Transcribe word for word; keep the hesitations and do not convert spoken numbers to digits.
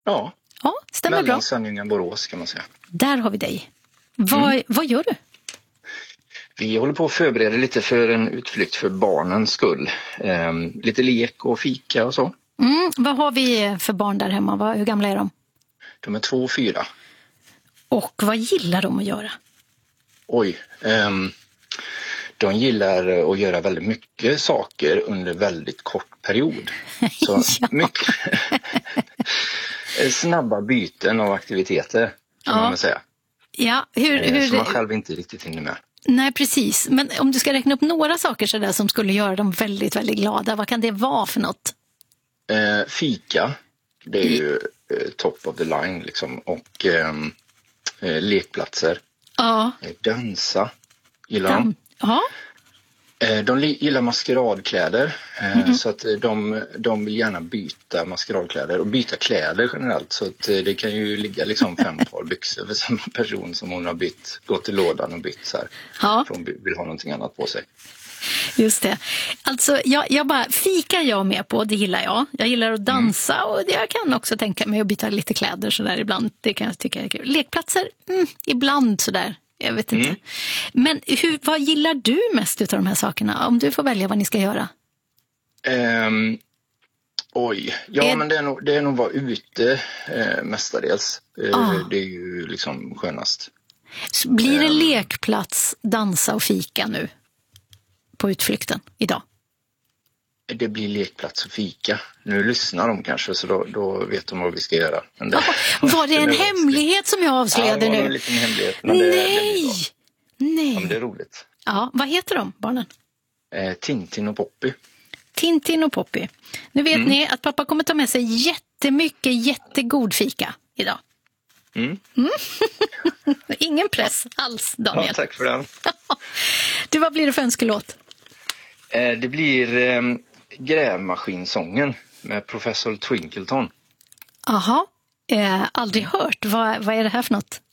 Ja, Ja, stämmer bra. mellan Svenljunga och Borås kan man säga. Där har vi dig. Vad, mm. vad gör du? Vi håller på att förbereda lite för en utflykt för barnens skull. Ehm, lite lek och fika och så. Mm, vad har vi för barn där hemma? Vad, hur gamla är de? De är två och fyra. Och vad gillar de att göra? Oj, ehm, de gillar att göra väldigt mycket saker under väldigt kort period. Så ja. mycket snabba byten av aktiviteter kan ja. man väl säga. Ja, hur, hur... Som man själv inte riktigt hinner med. Nej, precis. Men om du ska räkna upp några saker så där som skulle göra dem väldigt, väldigt glada, vad kan det vara för något? Eh, fika, det är ju eh, top of the line liksom. Och ehm, eh, lekplatser. Ja. Eh, dansa, gillar de. Ja. Eh, de gillar maskeradkläder. Eh, mm-hmm. Så att de, de vill gärna byta maskeradkläder och byta kläder generellt. Så att eh, det kan ju ligga liksom fem par byxor för samma person som hon har bytt, gått i lådan och bytt så här. Ja. För hon vill ha någonting annat på sig. Just det. Alltså, jag, jag bara, fika jag med på, det gillar jag. Jag gillar att dansa mm. och jag kan också tänka mig att byta lite kläder sådär ibland. Det kan jag tycka är kul. Lekplatser, mm, ibland sådär. Jag vet inte. Mm. Men hur, vad gillar du mest av de här sakerna? Om du får välja vad ni ska göra. Um, oj, ja är... men det är nog, det är nog vara ute eh, mestadels. Eh, ah. Det är ju liksom skönast. Så blir det um... lekplats, dansa och fika nu? På utflykten idag? Det blir lekplats och fika. Nu lyssnar de kanske så då, då vet de vad vi ska göra. Men det, oh, var det en det hemlighet som jag avslöjade nu? Ja, det var en liten hemlighet. Men det, Nej! Det Nej! Ja, men det är roligt. Ja, vad heter de, barnen? Eh, Tintin och Poppy. Tintin och Poppy. Nu vet mm. ni att pappa kommer ta med sig jättemycket jättegod fika idag. Mm. Mm. Ingen press alls, Daniel. Ja, tack för den. Du, vad blir det för önskelåt? Eh, det blir eh, Grävmaskinsången med Professor Twinkleton. Aha, eh, aldrig hört. Vad, vad är det här för något?